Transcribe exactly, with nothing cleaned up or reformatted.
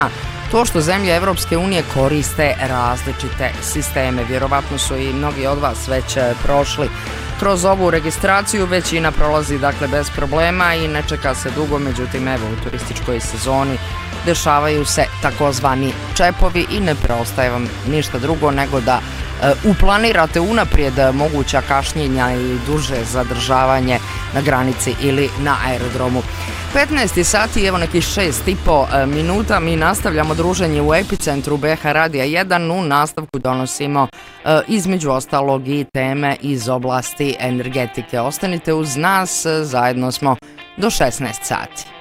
to što zemlje Evropske unije koriste različite sisteme. Vjerovatno su i mnogi od vas već prošli kroz ovu registraciju, većina prolazi dakle bez problema i ne čeka se dugo, međutim evo u turističkoj sezoni dešavaju se takozvani čepovi i ne preostaje vam ništa drugo nego da e, uplanirate unaprijed moguća kašnjenja i duže zadržavanje na granici ili na aerodromu. petnaest sati, evo nekih šest i po minuta, mi nastavljamo druženje u Epicentru B H Radija jedan. U nastavku donosimo e, između ostalog i teme iz oblasti energetike. Ostanite uz nas, zajedno smo do šesnaest sati.